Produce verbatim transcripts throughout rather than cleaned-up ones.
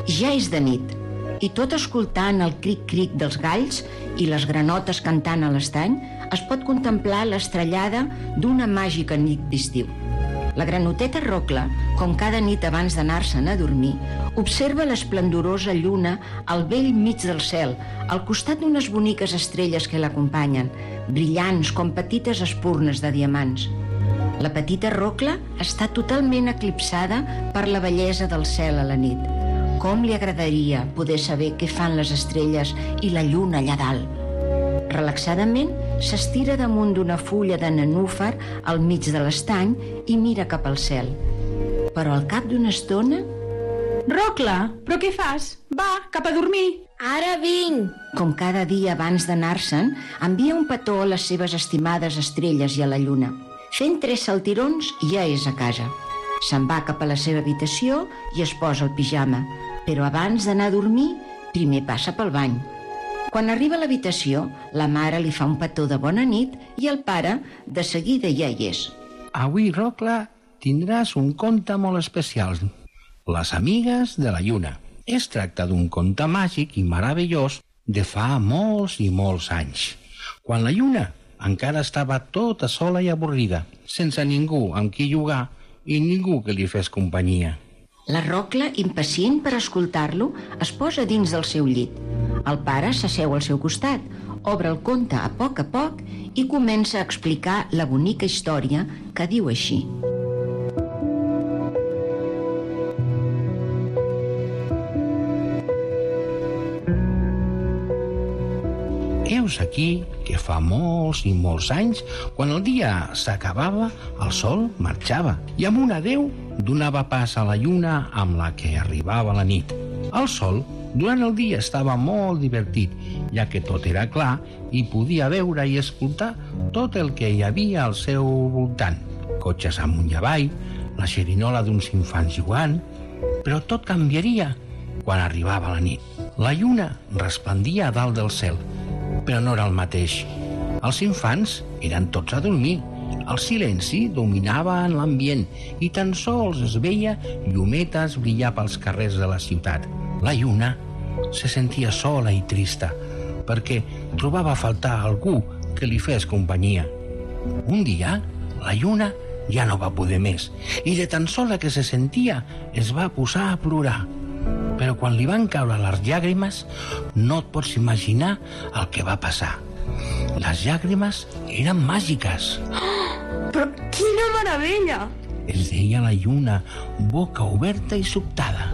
Ja és de nit, i tot escoltant el cric-cric dels galls i les granotes cantant a l'estany, es pot contemplar l'estrellada d'una màgica nit d'estiu. La granoteta Rocla, com cada nit abans d'anar-se'n a dormir, observa l'esplendorosa lluna al bell mig del cel, al costat d'unes boniques estrelles que l'acompanyen, brillants com petites espurnes de diamants. La petita Rocla està totalment eclipsada per la bellesa del cel a la nit. Com li agradaria poder saber què fan les estrelles i la lluna allà dalt. Relaxadament, s'estira damunt d'una fulla de nenúfar al mig de l'estany i mira cap al cel. Però al cap d'una estona... Rocla, però què fas? Va, cap a dormir. Ara vinc. Com cada dia abans d'anar-se'n, envia un petó a les seves estimades estrelles i a la lluna. Fent tres saltirons, ja és a casa. Se'n va cap a la seva habitació i es posa el pijama. Però abans d'anar a dormir, primer passa pel bany. Quan arriba a l'habitació, la mare li fa un petó de bona nit i el pare de seguida ja hi és. Avui, Rocla, tindràs un conte molt especial. Les amigues de la lluna. Es tracta d'un conte màgic i meravellós de fa molts i molts anys, quan la lluna encara estava tota sola i avorrida, sense ningú amb qui jugar i ningú que li fes companyia. La Rocla, impacient per escoltar-lo, es posa dins del seu llit. El pare s'asseu al seu costat, obre el conte a poc a poc i comença a explicar la bonica història que diu així. Heus aquí que fa molts i molts anys, quan el dia s'acabava, el sol marxava i amb un adeu donava pas a la lluna amb la que arribava la nit. El sol, durant el dia, estava molt divertit, ja que tot era clar i podia veure i escoltar tot el que hi havia al seu voltant. Cotxes amunt i avall, la xerinola d'uns infants jugant... Però tot canviaria quan arribava la nit. La lluna resplendia a dalt del cel, però no era el mateix. Els infants eren tots a dormir. El silenci dominava en l'ambient i tan sols es veia llumetes brillar pels carrers de la ciutat. La lluna se sentia sola i trista perquè trobava a faltar algú que li fes companyia. Un dia, la lluna ja no va poder més i de tan sola que se sentia es va posar a plorar. Però quan li van caure les llàgrimes, no et pots imaginar el que va passar. Les llàgrimes eren màgiques. Oh, però quina meravella! Es deia la lluna, boca oberta i sobtada.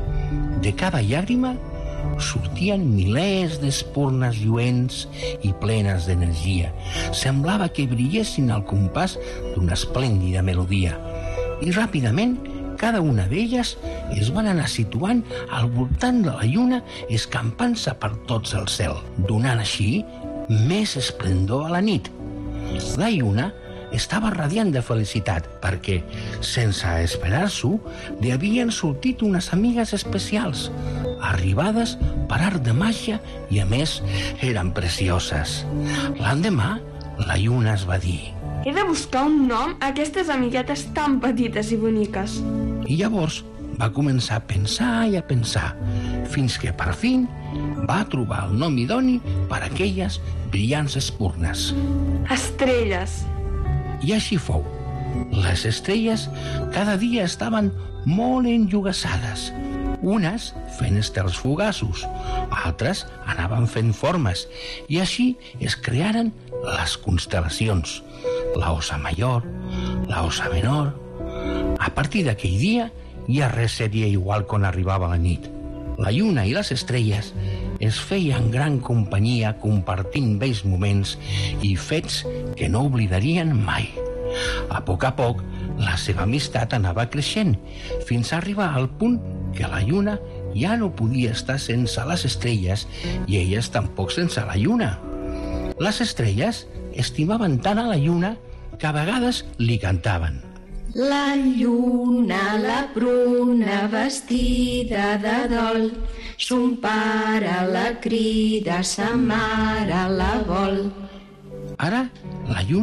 De cada llàgrima sortien milers d'espurnes lluents i plenes d'energia. Semblava que brillessin al compàs d'una esplèndida melodia. I ràpidament, cada una d'elles es van anar situant al voltant de la lluna, escampant-se per tots el cel, donant així més esplendor a la nit. La lluna estava radiant de felicitat perquè, sense esperar-s'ho, li havien sortit unes amigues especials, arribades per art de màgia i, a més, eren precioses. L'endemà, la lluna es va dir: he de buscar un nom a aquestes amiguetes tan petites i boniques. I llavors va començar a pensar i a pensar, fins que per fi va trobar el nom idoni per a aquelles brillants espurnes. Estrelles. I així fou. Les estrelles cada dia estaven molt enllugassades. Unes fent estels fugaços, altres anaven fent formes, i així es crearen les constel·lacions, la Osa Major, la Osa Menor. A partir d'aquell dia ja res seria igual quan arribava la nit. La lluna i les estrelles es feien gran companyia compartint vells moments i fets que no oblidarien mai. A poc a poc, la seva amistat anava creixent, fins a arribar al punt que la lluna ja no podia estar sense les estrelles i elles tampoc sense la lluna. Les estrelles estimaven tant a la lluna que a vegades li cantaven: la lluna, la pruna, vestida de dol, son pare la crida, sa mare la vol. Ara, la lluna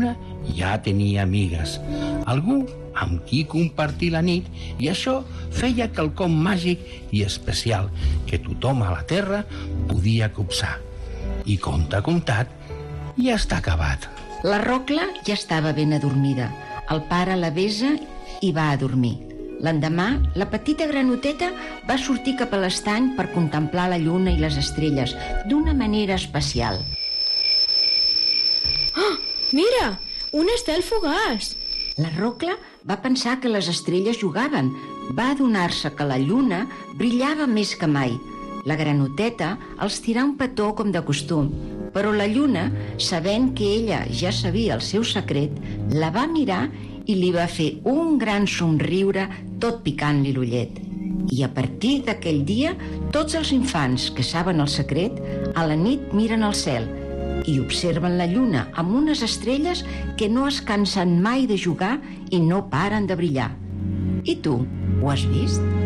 ja tenia amigues, algú amb qui compartir la nit, i això feia quelcom màgic i especial que tothom a la Terra podia copsar. I conte contat, ja està acabat. La Rocla ja estava ben adormida. El pare la besa i va a dormir. L'endemà, la petita granoteta va sortir cap a l'estany per contemplar la lluna i les estrelles d'una manera especial. Oh, mira! Un estel fugaç! La Rocla va pensar que les estrelles jugaven. Va adonar-se que la lluna brillava més que mai. La granoteta els tirà un petó com de costum, però la lluna, sabent que ella ja sabia el seu secret, la va mirar i li va fer un gran somriure tot picant-li l'ullet. I a partir d'aquell dia, tots els infants que saben el secret, a la nit miren al cel i observen la lluna amb unes estrelles que no es cansen mai de jugar i no paren de brillar. I tu, ho has vist?